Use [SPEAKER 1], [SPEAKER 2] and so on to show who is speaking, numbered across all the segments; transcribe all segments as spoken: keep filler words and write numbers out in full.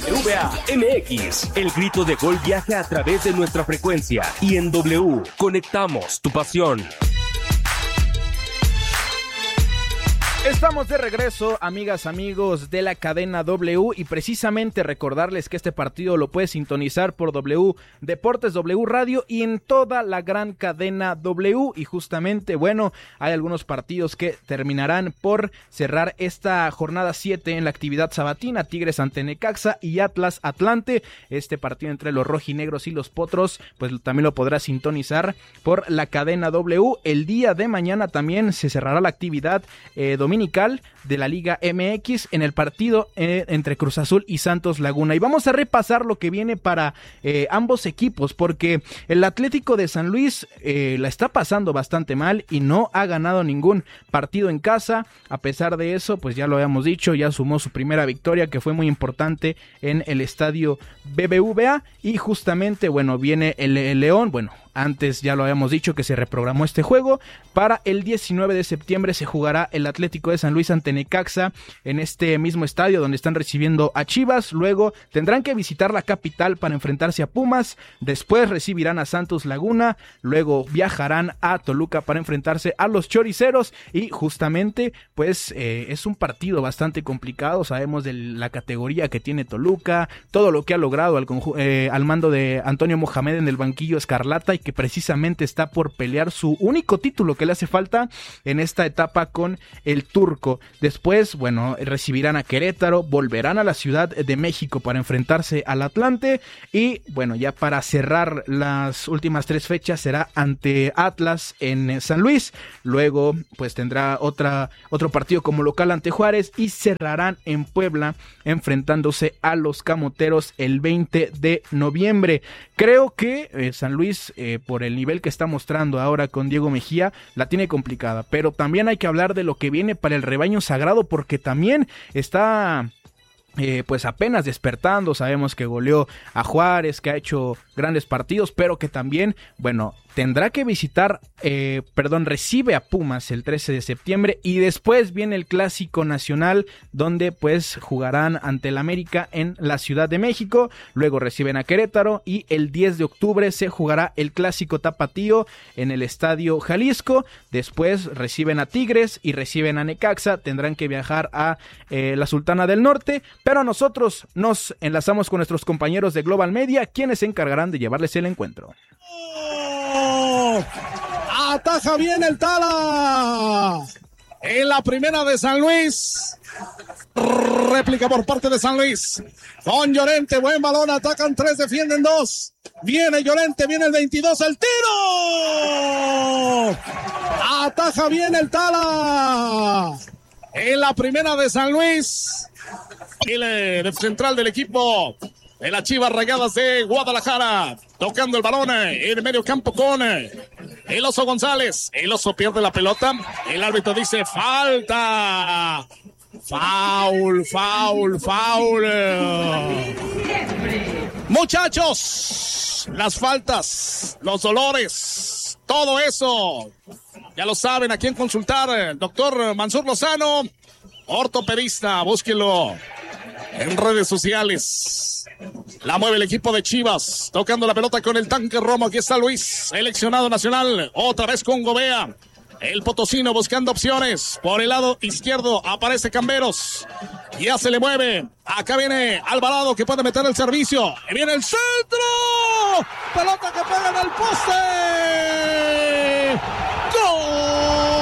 [SPEAKER 1] W B A M X. El grito de gol viaja a través de nuestra frecuencia y en W conectamos tu pasión.
[SPEAKER 2] Estamos de regreso, amigas, amigos de la cadena W, y precisamente recordarles que este partido lo puedes sintonizar por W Deportes, W Radio y en toda la gran cadena W. Y justamente, bueno, hay algunos partidos que terminarán por cerrar esta jornada siete en la actividad sabatina: Tigres ante Necaxa y Atlas Atlante. Este partido entre los rojinegros y los potros, pues también lo podrás sintonizar por la cadena W. El día de mañana también se cerrará la actividad eh, dominical de la Liga M X en el partido eh, entre Cruz Azul y Santos Laguna. Y vamos a repasar lo que viene para eh, ambos equipos, porque el Atlético de San Luis eh, la está pasando bastante mal y no ha ganado ningún partido en casa. A pesar de eso, pues ya lo habíamos dicho, ya sumó su primera victoria, que fue muy importante en el estadio B B V A. Y justamente, bueno, viene el, el León, bueno, antes ya lo habíamos dicho que se reprogramó este juego. Para el diecinueve de septiembre se jugará el Atlético de San Luis ante Necaxa en este mismo estadio donde están recibiendo a Chivas. Luego tendrán que visitar la capital para enfrentarse a Pumas. Después recibirán a Santos Laguna. Luego viajarán a Toluca para enfrentarse a los Choriceros. Y justamente pues eh, es un partido bastante complicado. Sabemos de la categoría que tiene Toluca, todo lo que ha logrado al, conju- eh, al mando de Antonio Mohamed en el banquillo escarlata, y que precisamente está por pelear su único título que le hace falta en esta etapa con el turco. Después, bueno, recibirán a Querétaro, volverán a la Ciudad de México para enfrentarse al Atlante, y bueno, ya para cerrar las últimas tres fechas será ante Atlas en San Luis. Luego pues tendrá otra, otro partido como local ante Juárez, y cerrarán en Puebla enfrentándose a los Camoteros el veinte de noviembre. Creo que eh, San Luis, eh, por el nivel que está mostrando ahora con Diego Mejía, la tiene complicada, pero también hay que hablar de lo que viene para el rebaño sagrado, porque también está Eh, pues apenas despertando. Sabemos que goleó a Juárez, que ha hecho grandes partidos, pero que también, bueno, tendrá que visitar, eh, perdón, recibe a Pumas el trece de septiembre, y después viene el Clásico Nacional, donde pues jugarán ante el América en la Ciudad de México. Luego reciben a Querétaro, y el diez de octubre se jugará el Clásico Tapatío en el Estadio Jalisco. Después reciben a Tigres y reciben a Necaxa. Tendrán que viajar a eh, la Sultana del Norte, pero nosotros nos enlazamos con nuestros compañeros de Global Media, quienes se encargarán de llevarles el encuentro.
[SPEAKER 3] Ataja bien el Tala en la primera de San Luis. Réplica por parte de San Luis con Llorente, buen balón, atacan tres, defienden dos. Viene Llorente, viene el veintidós, el tiro. Ataja bien el Tala en la primera de San Luis. El de central del equipo de las Chivas Rayadas de Guadalajara, tocando el balón en el medio campo con el Oso González. El Oso pierde la pelota, el árbitro dice falta, foul, foul, foul. Muchachos, las faltas, los dolores, todo eso, ya lo saben a quién consultar. Doctor Mansur Lozano, ortopedista, búsquelo en redes sociales. La mueve el equipo de Chivas, tocando la pelota con el tanque Romo. Aquí está Luis, seleccionado nacional, otra vez con Gobea. El potosino buscando opciones. Por el lado izquierdo aparece Camberos. Ya se le mueve. Acá viene Alvarado, que puede meter el servicio. Y viene el centro. Pelota que pega en el poste. ¡Gol!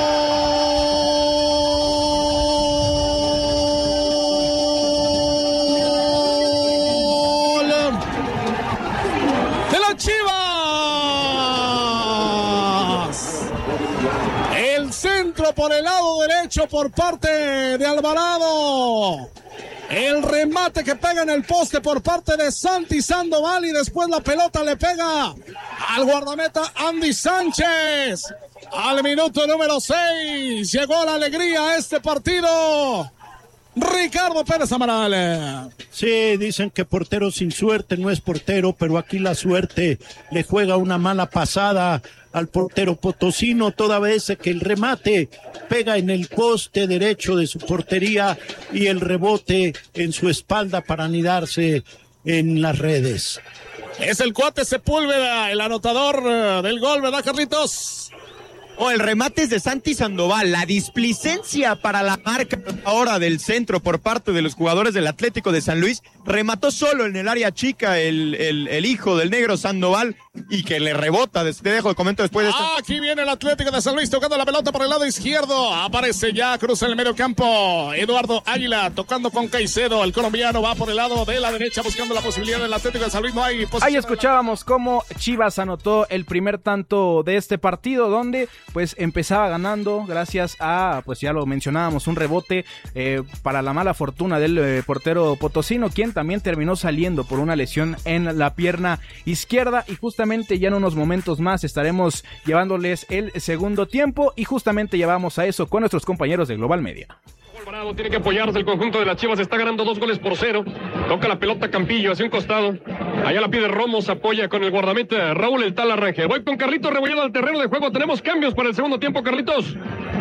[SPEAKER 3] Por el lado derecho por parte de Alvarado. El remate que pega en el poste por parte de Santi Sandoval, y después la pelota le pega al guardameta Andy Sánchez. Al minuto número seis llegó la alegría a este partido. Ricardo Pérez Amaral.
[SPEAKER 4] Sí, dicen que portero sin suerte no es portero, pero aquí la suerte le juega una mala pasada al portero potosino, toda vez que el remate pega en el poste derecho de su portería y el rebote en su espalda para anidarse en las redes.
[SPEAKER 3] Es el cuate Sepúlveda, el anotador uh, del gol, ¿verdad, Carlitos?
[SPEAKER 5] O oh, el remate es de Santi Sandoval, la displicencia para la marca ahora del centro por parte de los jugadores del Atlético de San Luis, remató solo en el área chica el, el, el hijo del negro Sandoval y que le rebota, te dejo el comento después de esta...
[SPEAKER 3] Ah, aquí viene el Atlético de San Luis tocando la pelota por el lado izquierdo, aparece ya, cruza en el medio campo, Eduardo Águila tocando con Caicedo, el colombiano va por el lado de la derecha buscando la posibilidad del Atlético de San Luis, no hay posibilidad.
[SPEAKER 2] Ahí escuchábamos cómo Chivas anotó el primer tanto de este partido, donde pues empezaba ganando gracias a, pues ya lo mencionábamos, un rebote eh, para la mala fortuna del eh, portero potosino, quien también terminó saliendo por una lesión en la pierna izquierda, y justamente ya en unos momentos más estaremos llevándoles el segundo tiempo, y justamente llevamos a eso con nuestros compañeros de Global Media.
[SPEAKER 6] Alvarado tiene que apoyarse, el conjunto de las Chivas está ganando dos goles por cero, toca la pelota Campillo hacia un costado, allá la pide Romo, se apoya con el guardameta Raúl El Tala Rangel. Voy con Carlitos Rebolledo al terreno de juego, tenemos cambios para el segundo tiempo, Carlitos.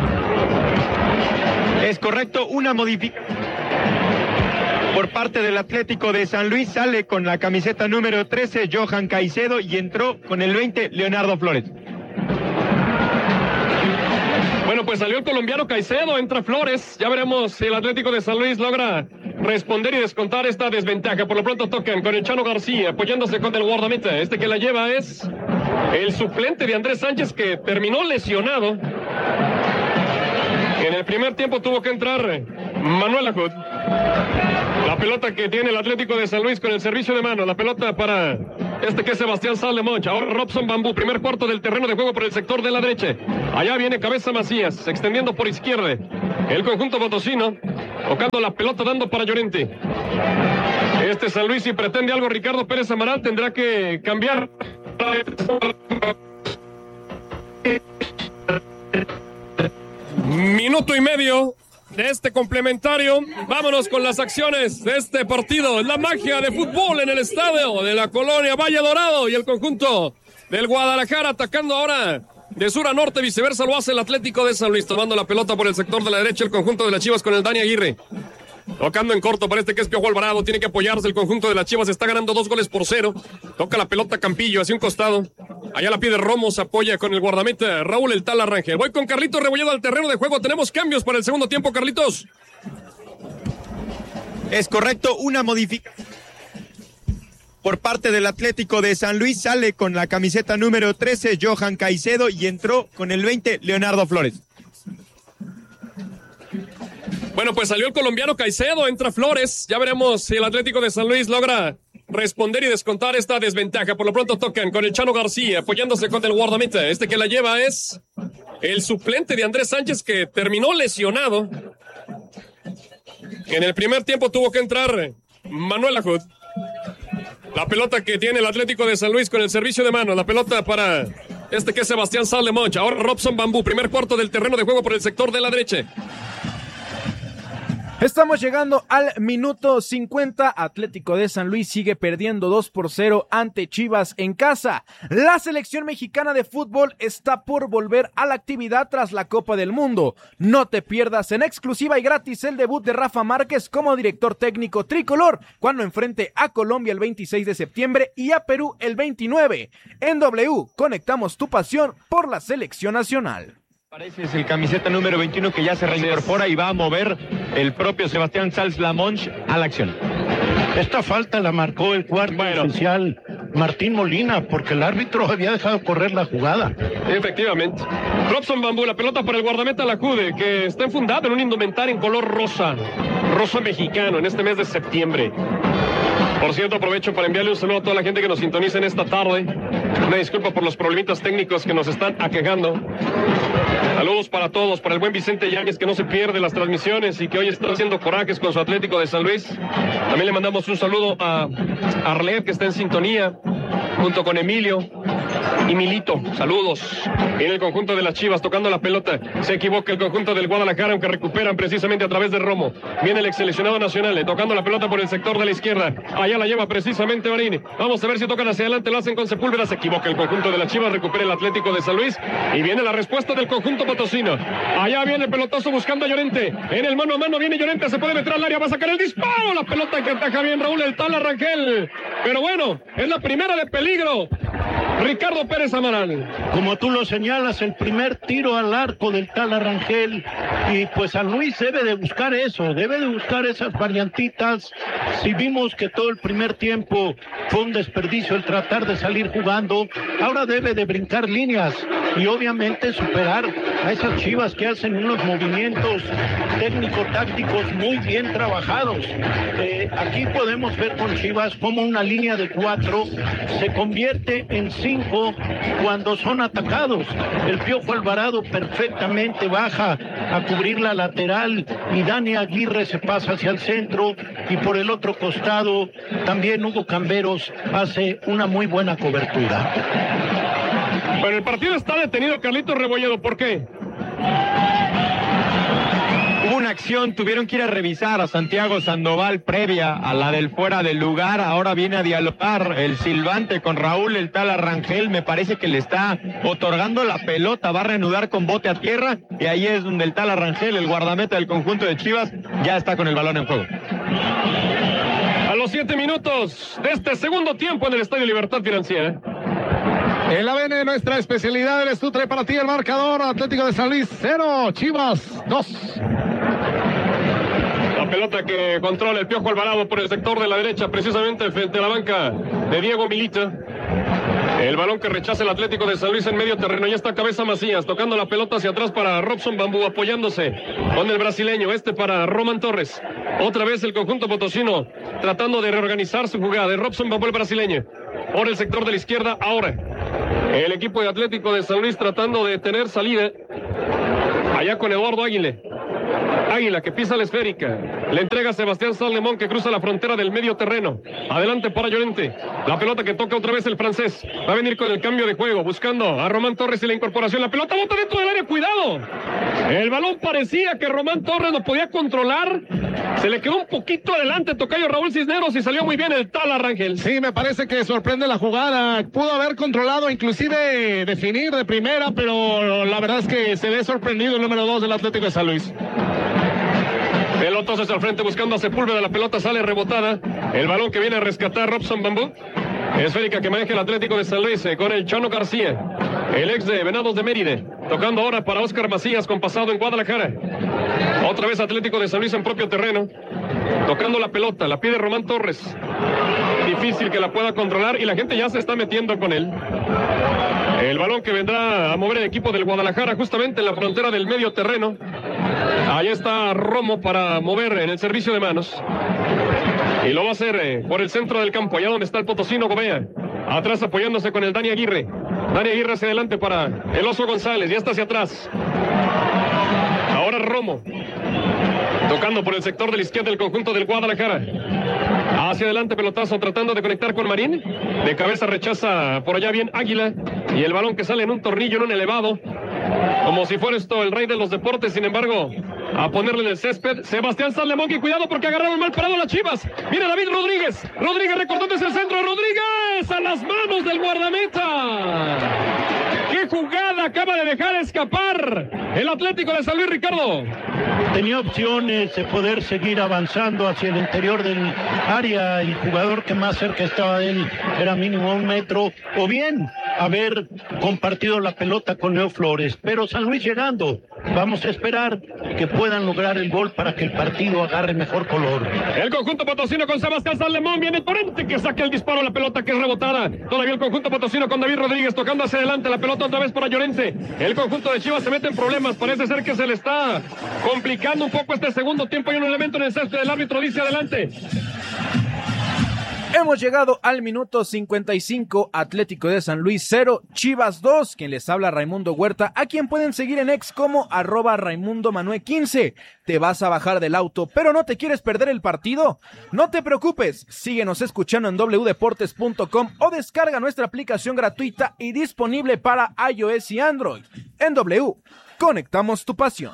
[SPEAKER 5] Es correcto, una modificación por parte del Atlético de San Luis, sale con la camiseta número trece Johan Caicedo y entró con el veinte Leonardo Flores.
[SPEAKER 6] Bueno, pues salió el colombiano Caicedo, entra Flores, ya veremos si el Atlético de San Luis logra responder y descontar esta desventaja. Por lo pronto tocan con el Chano García, apoyándose con el guardameta, este que la lleva es el suplente de Andrés Sánchez, que terminó lesionado. En el primer tiempo tuvo que entrar Manuel Ajud. La pelota que tiene el Atlético de San Luis con el servicio de mano, la pelota para este que es Sebastián Salomón, ahora Robson Bambú, primer cuarto del terreno de juego por el sector de la derecha. Allá viene Cabeza Macías, extendiendo por izquierda. El conjunto potosino, tocando la pelota, dando para Llorente. Este San Luis, si pretende algo, Ricardo Pérez Amaral tendrá que cambiar. Minuto y medio de este complementario. Vámonos con las acciones de este partido. La magia de fútbol en el estadio de la colonia Valle Dorado, y el conjunto del Guadalajara atacando ahora de sur a norte, viceversa lo hace el Atlético de San Luis, tomando la pelota por el sector de la derecha el conjunto de las Chivas con el Dani Aguirre. Tocando en corto para este que es Piojo Alvarado, tiene que apoyarse el conjunto de las Chivas, está ganando dos goles por cero. Toca la pelota Campillo hacia un costado, allá la pide Romo, se apoya con el guardameta Raúl El Tala Rangel. Voy con Carlitos Rebolledo al terreno de juego, tenemos cambios para el segundo tiempo, Carlitos.
[SPEAKER 5] Es correcto, una modificación por parte del Atlético de San Luis, sale con la camiseta número trece Johan Caicedo y entró con el veinte Leonardo Flores.
[SPEAKER 6] Bueno, pues salió el colombiano Caicedo, entra Flores, ya veremos si el Atlético de San Luis logra responder y descontar esta desventaja. Por lo pronto tocan con el Chano García, apoyándose con el guardameta, este que la lleva es el suplente de Andrés Sánchez, que terminó lesionado. En el primer tiempo tuvo que entrar Manuel Ajud. La pelota que tiene el Atlético de San Luis con el servicio de mano, la pelota para este que es Sebastián Salomón, ahora Robson Bambú, primer cuarto del terreno de juego por el sector de la derecha.
[SPEAKER 2] Estamos llegando al minuto cincuenta, Atlético de San Luis sigue perdiendo dos por cero ante Chivas en casa. La selección mexicana de fútbol está por volver a la actividad tras la Copa del Mundo. No te pierdas en exclusiva y gratis el debut de Rafa Márquez como director técnico tricolor, cuando enfrente a Colombia el veintiséis de septiembre y a Perú el veintinueve. En W, conectamos tu pasión por la selección nacional.
[SPEAKER 5] Parece es el camiseta número veintiuno que ya se reincorpora y va a mover el propio Sebastián Sals Lamonch a la acción.
[SPEAKER 4] Esta falta la marcó el cuarto bueno. oficial Martín Molina, porque el árbitro había dejado correr la jugada.
[SPEAKER 6] Efectivamente. Robson Bambú, la pelota para el guardameta Lacude, que está enfundado en un indumentario en color rosa, rosa mexicano en este mes de septiembre. Por cierto, aprovecho para enviarle un saludo a toda la gente que nos sintoniza en esta tarde. Una disculpa por los problemitas técnicos que nos están aquejando. Saludos para todos, para el buen Vicente Yáñez, que no se pierde las transmisiones y que hoy está haciendo corajes con su Atlético de San Luis. También le mandamos un saludo a Arlet, que está en sintonía, junto con Emilio. y Milito. Saludos. Viene el conjunto de las Chivas tocando la pelota. Se equivoca el conjunto del Guadalajara, aunque recuperan precisamente a través de Romo. Viene el ex seleccionado nacional, eh, tocando la pelota por el sector de la izquierda. Allá la lleva precisamente Marín. Vamos a ver si tocan hacia adelante, lo hacen con Sepúlveda. Se equivoca el conjunto de las Chivas, recupera el Atlético de San Luis. Y viene la respuesta del conjunto potosino. Allá viene el pelotazo buscando a Llorente. En el mano a mano viene Llorente, se puede meter al área, va a sacar el disparo. La pelota que ataja bien Raúl el Tala Rangel. Pero bueno, es la primera de peligro. Ricardo Pérez Amaral.
[SPEAKER 4] Como tú lo señalas, el primer tiro al arco del Tala Rangel, y pues San Luis debe de buscar eso, debe de buscar esas variantitas. Si vimos que todo el primer tiempo fue un desperdicio el tratar de salir jugando, ahora debe de brincar líneas y obviamente superar a esas Chivas que hacen unos movimientos técnico-tácticos muy bien trabajados. Eh, aquí podemos ver con Chivas como una línea de cuatro se convierte en cinco cuando son atacados. El Piojo Alvarado perfectamente baja a cubrir la lateral y Dani Aguirre se pasa hacia el centro, y por el otro costado también Hugo Camberos hace una muy buena cobertura.
[SPEAKER 6] Pero el partido está detenido, Carlitos Rebolledo. ¿Por qué?
[SPEAKER 5] Hubo una acción, tuvieron que ir a revisar a Santiago Sandoval previa a la del fuera del lugar. Ahora viene a dialogar el silbante con Raúl el Tala Rangel. Me parece que le está otorgando la pelota, va a reanudar con bote a tierra, y ahí es donde el Tala Rangel, el guardameta del conjunto de Chivas, ya está con el balón en juego.
[SPEAKER 6] A los siete minutos de este segundo tiempo en el Estadio Libertad Financiera.
[SPEAKER 3] El A B N, nuestra especialidad, eres tú, trae para ti el marcador. Atlético de San Luis cero, Chivas dos.
[SPEAKER 6] La pelota que controla el Piojo Alvarado por el sector de la derecha, precisamente frente a la banca de Diego Milito. El balón que rechaza el Atlético de San Luis en medio terreno. Ya está Cabeza Macías tocando la pelota hacia atrás para Robson Bambú, apoyándose con el brasileño. Este para Román Torres. Otra vez el conjunto potosino tratando de reorganizar su jugada. De Robson Bambú, el brasileño, por el sector de la izquierda. Ahora el equipo de Atlético de San Luis tratando de tener salida. Allá con Eduardo Águila. Águila que pisa la esférica. Le entrega a Sebastián Sallemón, que cruza la frontera del medio terreno. Adelante para Llorente. La pelota que toca otra vez el francés. Va a venir con el cambio de juego, buscando a Román Torres y la incorporación. La pelota bota dentro del área. ¡Cuidado! El balón parecía que Román Torres lo podía controlar. Se le quedó un poquito adelante tocayo Raúl Cisneros y salió muy bien el Tala Rangel.
[SPEAKER 3] Sí, me parece que sorprende la jugada. Pudo haber controlado, inclusive definir de primera, pero la verdad es que se ve sorprendido el número dos del Atlético de San Luis.
[SPEAKER 6] Pelotas hacia el frente buscando a Sepúlveda. La pelota sale rebotada. El balón que viene a rescatar Robson Bambú. Esférica que maneja el Atlético de San Luis eh, con el Chano García, el ex de Venados de Mérida. Tocando ahora para Óscar Macías con pasado en Guadalajara. Otra vez Atlético de San Luis en propio terreno. Tocando la pelota. La pide Román Torres. Difícil que la pueda controlar y la gente ya se está metiendo con él. El balón que vendrá a mover el equipo del Guadalajara justamente en la frontera del medio terreno. Ahí está Romo para mover en el servicio de manos. Y lo va a hacer eh, por el centro del campo, allá donde está el potosino Gobea. Atrás apoyándose con el Dani Aguirre. Dani Aguirre hacia adelante para el Oso González. Ya está hacia atrás. Ahora Romo. Tocando por el sector de la izquierda del conjunto del Guadalajara. Hacia adelante pelotazo tratando de conectar con Marín. De cabeza rechaza por allá bien Águila. Y el balón que sale en un tornillo, en un elevado. Como si fuera esto el rey de los deportes. Sin embargo, a ponerle en el césped Sebastián Sallemón. Y cuidado porque agarraron mal parado a las Chivas. Viene David Rodríguez. Rodríguez recortándose el centro. Rodríguez a las manos del guardameta. ¡Qué jugada acaba de dejar escapar el Atlético de San Luis, Ricardo!
[SPEAKER 4] Tenía opciones de poder seguir avanzando hacia el interior del área. El jugador que más cerca estaba de él era mínimo un metro. O bien haber compartido la pelota con Leo Flores. Pero San Luis llegando. Vamos a esperar que puedan lograr el gol para que el partido agarre mejor color.
[SPEAKER 6] El conjunto potosino con Sebastián Sallemón. Viene Torrente que saca el disparo. La pelota que es rebotada. Todavía el conjunto potosino con David Rodríguez tocando hacia adelante. La pelota otra vez para Llorente. El conjunto de Chivas se mete en problemas. Parece ser que se le está complicando un poco este segundo tiempo. Hay un elemento en el césped. El árbitro dice adelante.
[SPEAKER 2] Hemos llegado al minuto cincuenta y cinco, Atlético de San Luis cero, Chivas dos, quien les habla Raimundo Huerta, a quien pueden seguir en ex como arroba Raimundo Manuel quince. ¿Te vas a bajar del auto, pero no te quieres perder el partido? No te preocupes, síguenos escuchando en doble u deportes punto com o descarga nuestra aplicación gratuita y disponible para iOS y Android. En W, conectamos tu pasión.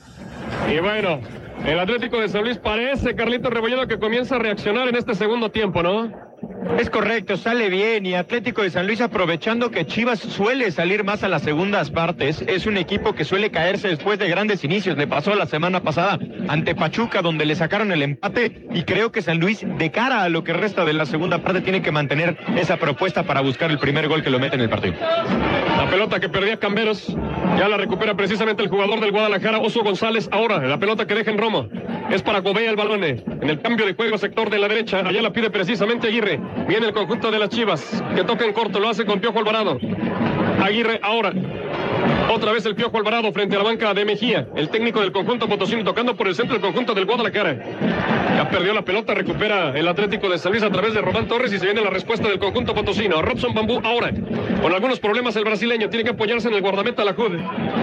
[SPEAKER 6] Y bueno, el Atlético de San Luis parece, Carlito Rebolledo, que comienza a reaccionar en este segundo tiempo, ¿no?
[SPEAKER 5] Es correcto, sale bien, y Atlético de San Luis, aprovechando que Chivas suele salir más a las segundas partes, es un equipo que suele caerse después de grandes inicios. Le pasó la semana pasada ante Pachuca, donde le sacaron el empate, y creo que San Luis, de cara a lo que resta de la segunda parte, tiene que mantener esa propuesta para buscar el primer gol que lo mete en el partido.
[SPEAKER 6] La pelota que perdía Camberos, ya la recupera precisamente el jugador del Guadalajara, Oso González. Ahora, la pelota que deja en Roma, es para Gobea el balón, en el cambio de juego, sector de la derecha, allá la pide precisamente Aguirre. Viene el conjunto de las Chivas, que toca en corto, lo hace con Piojo Alvarado. Aguirre ahora, otra vez el Piojo Alvarado frente a la banca de Mejía, el técnico del conjunto potosino, tocando por el centro del conjunto del Guadalajara. Ya perdió la pelota, recupera el Atlético de San Luis a través de Román Torres y se viene la respuesta del conjunto potosino. Robson Bambú ahora, con algunos problemas el brasileño, tiene que apoyarse en el guardameta Lahoud.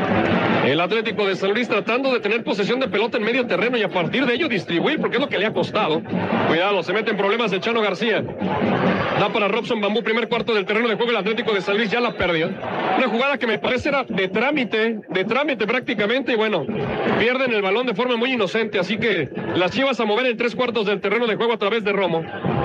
[SPEAKER 6] El Atlético de San Luis tratando de tener posesión de pelota en medio terreno y a partir de ello distribuir, porque es lo que le ha costado. Cuidado, se mete en problemas de Chano García. Da para Robson Bambú, primer cuarto del terreno de juego, el Atlético de San Luis ya la perdió. Una jugada que me parece era de trámite, de trámite prácticamente, y bueno, pierden el balón de forma muy inocente, así que las Chivas a mover en tres cuartos del terreno de juego a través de Romo.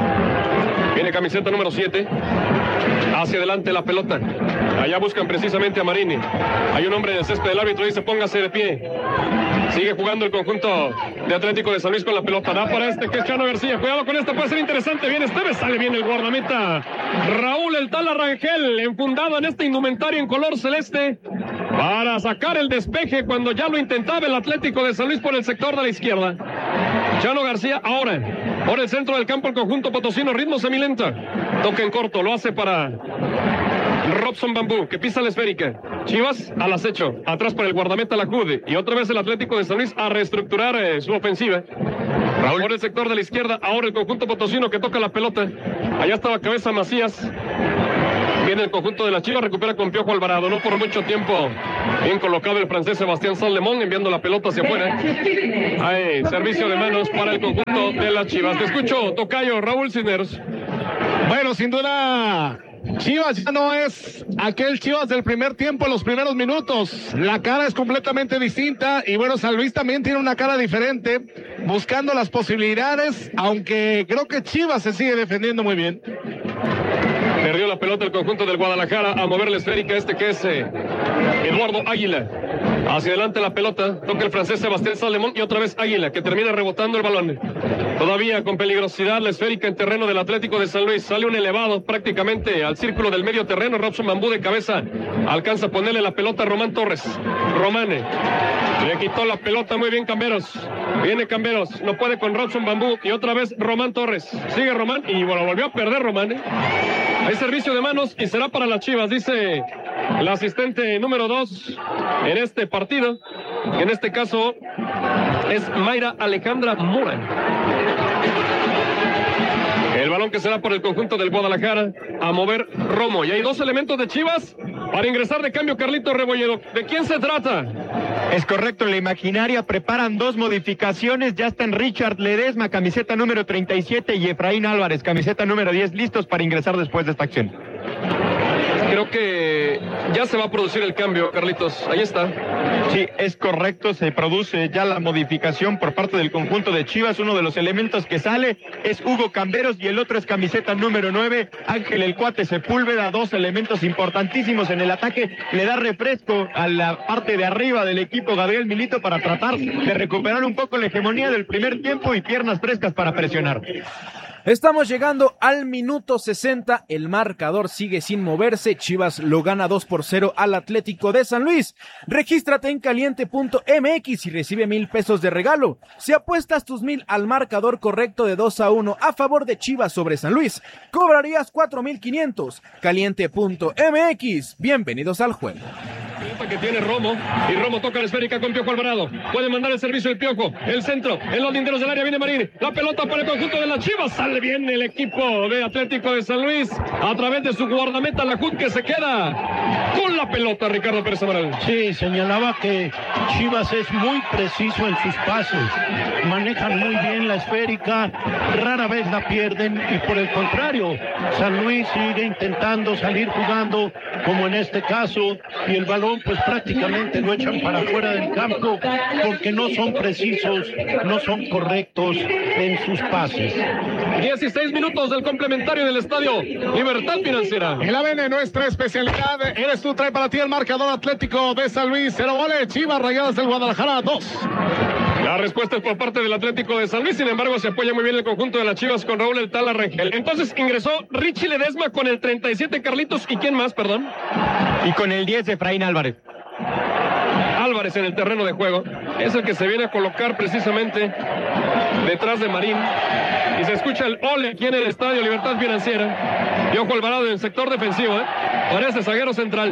[SPEAKER 6] Viene camiseta número siete. Hacia adelante la pelota. Allá buscan precisamente a Marini. Hay un hombre en el césped del árbitro, dice póngase de pie. Sigue jugando el conjunto de Atlético de San Luis con la pelota. Da para este que es Chano García. Cuidado con esta, puede ser interesante. Viene Esteves, sale bien el guardameta Raúl el Tala Rangel, enfundado en este indumentario en color celeste, para sacar el despeje cuando ya lo intentaba el Atlético de San Luis por el sector de la izquierda. Chano García ahora por el centro del campo, el conjunto potosino, ritmo semilenta. Toca en corto, lo hace para Robson Bambú, que pisa la esférica. Chivas al acecho, atrás para el guardameta Lahoud, y otra vez el Atlético de San Luis a reestructurar eh, su ofensiva. Raúl por el sector de la izquierda, ahora el conjunto potosino que toca la pelota. Allá estaba Cabeza Macías. Viene el conjunto de la Chivas, recupera con Piojo Alvarado, no por mucho tiempo. Bien colocado el francés Sebastián Sallemón, enviando la pelota hacia afuera. Hay servicio de manos para el conjunto de las Chivas. Te escucho, tocayo, Raúl Cisneros.
[SPEAKER 3] Bueno, sin duda, Chivas ya no es aquel Chivas del primer tiempo, los primeros minutos. La cara es completamente distinta y bueno, San Luis también tiene una cara diferente, buscando las posibilidades, aunque creo que Chivas se sigue defendiendo muy bien.
[SPEAKER 6] Perdió la pelota el conjunto del Guadalajara a mover la esférica, este que es eh, Eduardo Águila. Hacia adelante la pelota, toca el francés Sebastián Sallemón y otra vez Águila, que termina rebotando el balón. Todavía con peligrosidad la esférica en terreno del Atlético de San Luis. Sale un elevado prácticamente al círculo del medio terreno. Robson Bambú de cabeza alcanza a ponerle la pelota a Román Torres. Romane le quitó la pelota muy bien Camberos. Viene Camberos, no puede con Robson Bambú y otra vez Román Torres. Sigue Román y bueno, volvió a perder Román. ¿eh? Hay servicio de manos y será para las Chivas, dice el asistente número dos en este partido, que en este caso es Mayra Alejandra Mora. El balón que será por el conjunto del Guadalajara a mover Romo. Y hay dos elementos de Chivas para ingresar de cambio, Carlito Rebolledo. ¿De quién se trata?
[SPEAKER 5] Es correcto, en la imaginaria preparan dos modificaciones. Ya están Richard Ledesma, camiseta número treinta y siete, y Efraín Álvarez, camiseta número diez, listos para ingresar después de esta acción.
[SPEAKER 6] Creo que ya se va a producir el cambio, Carlitos. Ahí está.
[SPEAKER 5] Sí, es correcto, se produce ya la modificación por parte del conjunto de Chivas. Uno de los elementos que sale es Hugo Camberos y el otro es camiseta número nueve, Ángel el Cuate Sepúlveda. Dos elementos importantísimos en el ataque. Le da refresco a la parte de arriba del equipo Gabriel Milito para tratar de recuperar un poco la hegemonía del primer tiempo y piernas frescas para presionar.
[SPEAKER 2] Estamos llegando al minuto sesenta, el marcador sigue sin moverse, Chivas lo gana dos por cero al Atlético de San Luis. Regístrate en caliente punto m x y recibe mil pesos de regalo. Si apuestas tus mil al marcador correcto de dos a uno a favor de Chivas sobre San Luis, cobrarías cuatro mil quinientos. caliente punto m x, bienvenidos al juego.
[SPEAKER 6] pelota que tiene Romo, y Romo toca la esférica con Piojo Alvarado. Puede mandar el servicio el Piojo, el centro, en los linderos del área viene Marín. La pelota para el conjunto de las Chivas. Sale bien el equipo de Atlético de San Luis a través de su guardameta Lahoud, que se queda con la pelota, Ricardo Pérez Amaral.
[SPEAKER 4] Sí, señalaba que Chivas es muy preciso en sus pases, manejan muy bien la esférica, rara vez la pierden, y por el contrario, San Luis sigue intentando salir jugando como en este caso, y el balón pues prácticamente lo echan para afuera del campo porque no son precisos, no son correctos en sus pases.
[SPEAKER 6] dieciséis minutos del complementario del estadio Libertad Financiera.
[SPEAKER 3] El A B N, nuestra especialidad, eres tú, trae para ti el marcador Atlético de San Luis, cero goles, Chivas Rayadas del Guadalajara, dos.
[SPEAKER 6] La respuesta es por parte del Atlético de San Luis, sin embargo se apoya muy bien el conjunto de las Chivas con Raúl El Tala Rangel. Entonces ingresó Richie Ledesma con el treinta y siete, Carlitos, ¿y quién más, perdón?
[SPEAKER 5] Y con el diez, Efraín Álvarez.
[SPEAKER 6] Álvarez en el terreno de juego, es el que se viene a colocar precisamente detrás de Marín, y se escucha el ole aquí en el estadio Libertad Financiera. Piojo Alvarado en el sector defensivo, ¿eh? Parece zaguero central.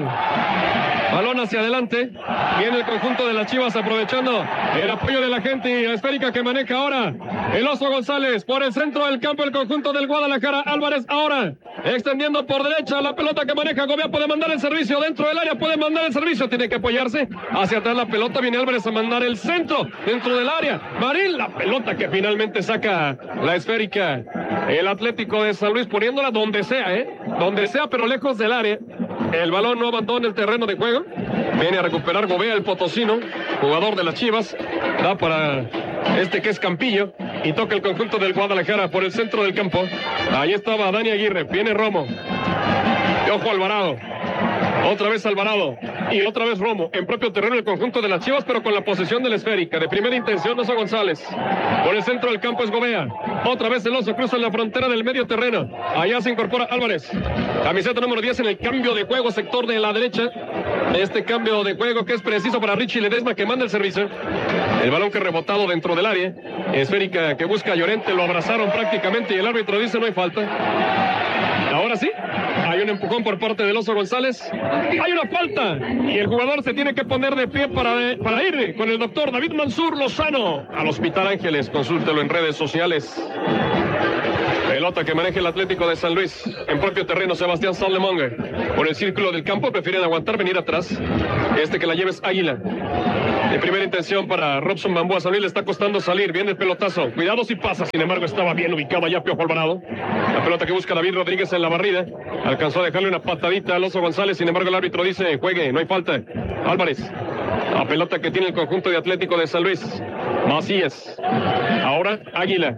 [SPEAKER 6] Balón hacia adelante, viene el conjunto de las Chivas aprovechando el apoyo de la gente y la esférica que maneja ahora el Oso González por el centro del campo, el conjunto del Guadalajara. Álvarez ahora extendiendo por derecha la pelota que maneja Gobea, puede mandar el servicio dentro del área, puede mandar el servicio, tiene que apoyarse hacia atrás la pelota, viene Álvarez a mandar el centro dentro del área. Marín, la pelota que finalmente saca la esférica el Atlético de San Luis, poniéndola donde sea, eh, donde sea, pero lejos del área. El balón no abandona el terreno de juego. Viene a recuperar Gobea, el potosino, jugador de las Chivas. Da para este que es Campillo y toca el conjunto del Guadalajara por el centro del campo. Ahí estaba Dani Aguirre. Viene Romo. Piojo Alvarado. Otra vez Alvarado y otra vez Romo en propio terreno el conjunto de las Chivas, pero con la posesión de la esférica. De primera intención Oso González. Por el centro del campo es Gobea. Otra vez el Oso cruza en la frontera del medio terreno. Allá se incorpora Álvarez. Camiseta número diez en el cambio de juego, sector de la derecha. Este cambio de juego que es preciso para Richie Ledesma, que manda el servicio. El balón que rebotado dentro del área. Esférica que busca a Llorente, lo abrazaron prácticamente y el árbitro dice no hay falta. Ahora sí, hay un empujón por parte del Oso González. Hay una falta y el jugador se tiene que poner de pie para, para ir con el doctor David Mansur Lozano al Hospital Ángeles. Consúltelo en redes sociales. Pelota que maneja el Atlético de San Luis. En propio terreno, Sebastián Sallemonge. Por el círculo del campo, prefieren aguantar, venir atrás. Este que la lleva es Águila. De primera intención para Robson Bambú. A San Luis le está costando salir. Viene el pelotazo. Cuidado si pasa. Sin embargo, estaba bien ubicado ya Piojo Alvarado. La pelota que busca David Rodríguez en la barrida. Alcanzó a dejarle una patadita al Oso González. Sin embargo, el árbitro dice, juegue, no hay falta. Álvarez. La pelota que tiene el conjunto de Atlético de San Luis. Macías. Ahora, Águila.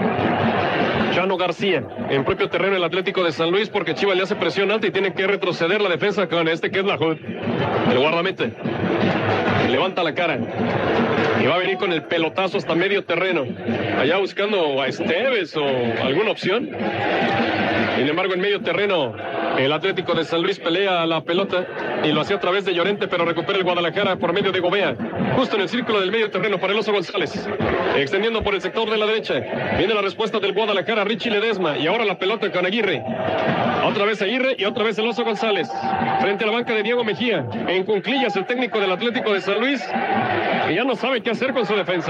[SPEAKER 6] Chano García, en propio terreno el Atlético de San Luis, porque Chivas le hace presión alta y tiene que retroceder la defensa con este que es Lahoud, el guardameta. Levanta la cara y va a venir con el pelotazo hasta medio terreno, allá buscando a Esteves o alguna opción. Sin embargo, en medio terreno el Atlético de San Luis pelea la pelota y lo hacía a través de Llorente, pero recupera el Guadalajara por medio de Gobea, justo en el círculo del medio terreno para el Oso González, extendiendo por el sector de la derecha. Viene la respuesta del Guadalajara, Richie Ledesma, y ahora la pelota con Aguirre. Otra vez Aguirre y otra vez el Oso González frente a la banca de Diego Mejía. En cuclillas el técnico del Atlético de San Luis, que ya no sabe qué hacer con su defensa.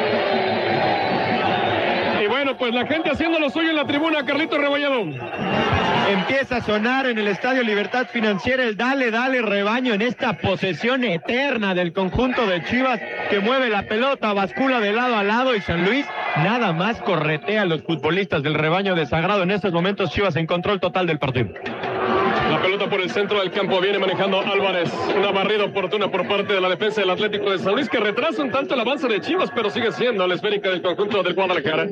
[SPEAKER 6] Y bueno, pues la gente haciendo lo suyo en la tribuna, Carlito Rebolledo.
[SPEAKER 5] Empieza a sonar en el Estadio Libertad Financiera el dale, dale rebaño en esta posesión eterna del conjunto de Chivas, que mueve la pelota, bascula de lado a lado, y San Luis nada más corretea a los futbolistas del rebaño de Sagrado. En estos momentos Chivas en control total del partido.
[SPEAKER 6] La pelota por el centro del campo viene manejando Álvarez. Una barrida oportuna por parte de la defensa del Atlético de San Luis, que retrasa un tanto el avance de Chivas, pero sigue siendo la esférica del conjunto del Guadalajara.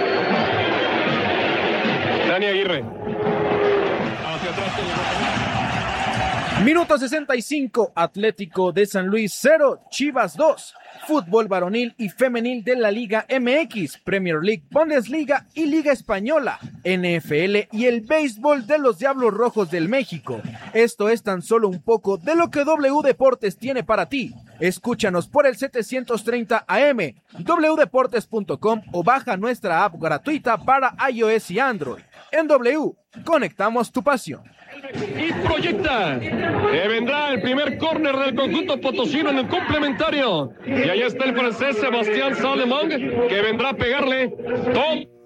[SPEAKER 6] Dani Aguirre. Hacia atrás.
[SPEAKER 2] Minuto sesenta y cinco, Atlético de San Luis cero, Chivas dos. Fútbol varonil y femenil de la Liga M X, Premier League, Bundesliga y Liga Española, N F L y el béisbol de los Diablos Rojos del México. Esto es tan solo un poco de lo que W Deportes tiene para ti. Escúchanos por el setecientos treinta A M, doble u deportes punto com o baja nuestra app gratuita para iOS y Android. En W, conectamos tu pasión.
[SPEAKER 6] Y proyecta, que vendrá el primer córner del conjunto potosino en el complementario. Y ahí está el francés Sebastián Salemang, que vendrá a pegarle todo.